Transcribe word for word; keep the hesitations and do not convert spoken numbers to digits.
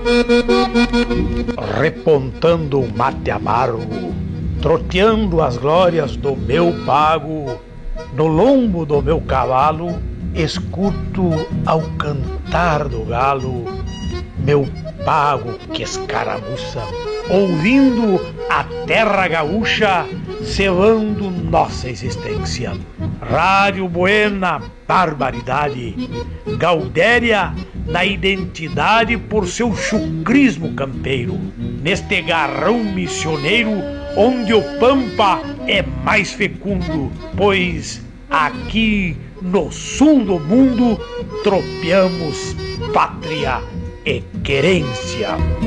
Repontando um mate amargo, troteando as glórias do meu pago, no lombo do meu cavalo, escuto ao cantar do galo, meu pago que escaramuça, ouvindo a terra gaúcha, cevando nossa existência. Rádio Buena, barbaridade, Gaudéria na identidade por seu chucrismo campeiro, neste garrão missioneiro onde o pampa é mais fecundo, pois aqui no sul do mundo tropeamos pátria e querência.